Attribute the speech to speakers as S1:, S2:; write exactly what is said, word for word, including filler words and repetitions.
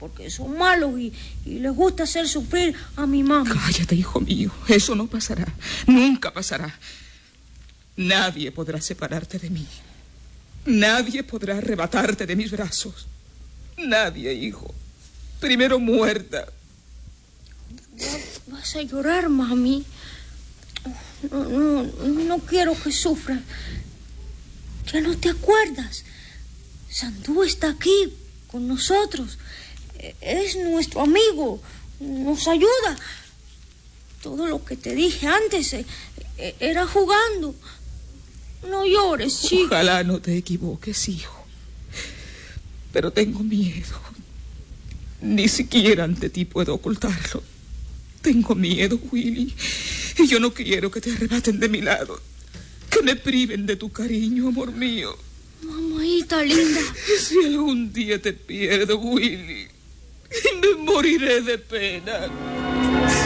S1: porque son malos y, y les gusta hacer sufrir a mi mamá.
S2: Cállate, hijo mío. Eso no pasará. Nunca pasará. Nadie podrá separarte de mí. Nadie podrá arrebatarte de mis brazos. Nadie, hijo. Primero muerta.
S1: ¿Vas a llorar, mami? No, no, no quiero que sufras. ¿Ya no te acuerdas? Sandú está aquí con nosotros. Es nuestro amigo. Nos ayuda. Todo lo que te dije antes eh, eh, era jugando. No llores, chico.
S2: Ojalá no te equivoques, hijo. Pero tengo miedo. Ni siquiera ante ti puedo ocultarlo. Tengo miedo, Willy. Y yo no quiero que te arrebaten de mi lado. Que me priven de tu cariño, amor mío.
S1: Mamaita linda.
S2: Si algún día te pierdo, Willy, me moriré de pena.